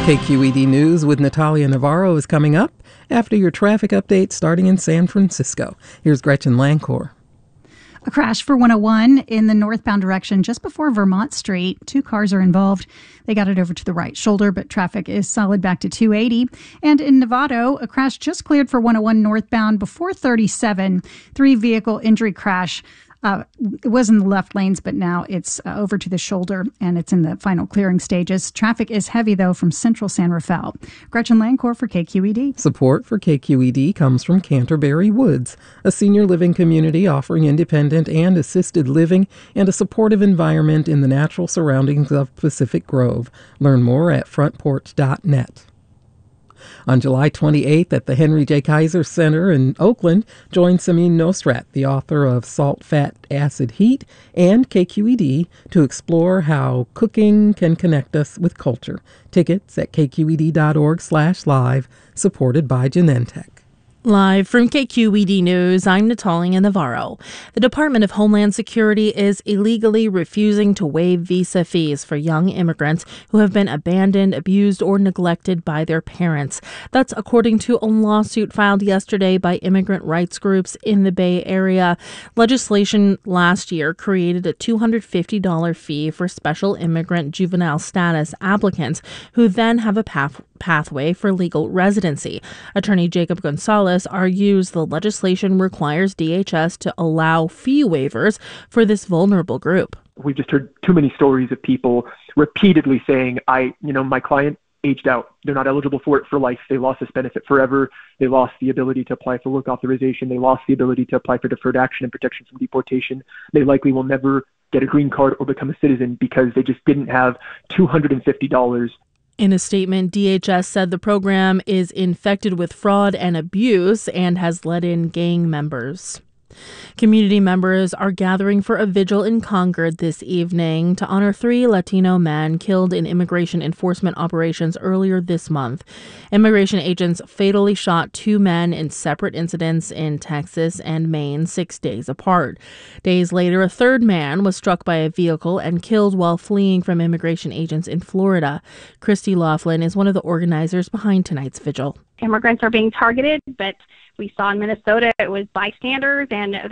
KQED News with Natalia Navarro is coming up after your traffic update starting in San Francisco. Here's Gretchen Lancor. A crash for 101 in the northbound direction just before Vermont Street. 2 cars are involved. They got it over to the right shoulder, but traffic is solid back to 280. And in Novato, a crash just cleared for 101 northbound before 37. 3-vehicle injury crash. It was in the left lanes, but now it's over to the shoulder, and it's in the final clearing stages. Traffic is heavy, though, from central San Rafael. Gretchen Lancor for KQED. Support for KQED comes from Canterbury Woods, a senior living community offering independent and assisted living and a supportive environment in the natural surroundings of Pacific Grove. Learn more at frontporch.net. On July 28th at the Henry J. Kaiser Center in Oakland, join Samin Nosrat, the author of Salt, Fat, Acid, Heat, and KQED, to explore how cooking can connect us with culture. Tickets at kqed.org/live, supported by Genentech. Live from KQED News, I'm Natalia Navarro. The Department of Homeland Security is illegally refusing to waive visa fees for young immigrants who have been abandoned, abused, or neglected by their parents. That's according to a lawsuit filed yesterday by immigrant rights groups in the Bay Area. Legislation last year created a $250 fee for special immigrant juvenile status applicants who then have a pathway for legal residency. Attorney Jacob Gonzalez argues the legislation requires DHS to allow fee waivers for this vulnerable group. We've just heard too many stories of people repeatedly saying, my client aged out. They're not eligible for it for life. They lost this benefit forever. They lost the ability to apply for work authorization. They lost the ability to apply for deferred action and protection from deportation. They likely will never get a green card or become a citizen because they just didn't have $250. In a statement, DHS said the program is infected with fraud and abuse and has let in gang members. Community members are gathering for a vigil in Concord this evening to honor 3 Latino men killed in immigration enforcement operations earlier this month. Immigration agents fatally shot 2 men in separate incidents in Texas and Maine 6 days apart. Days later, a 3rd man was struck by a vehicle and killed while fleeing from immigration agents in Florida. Christy Laughlin is one of the organizers behind tonight's vigil. Immigrants are being targeted, but we saw in Minnesota it was bystanders, and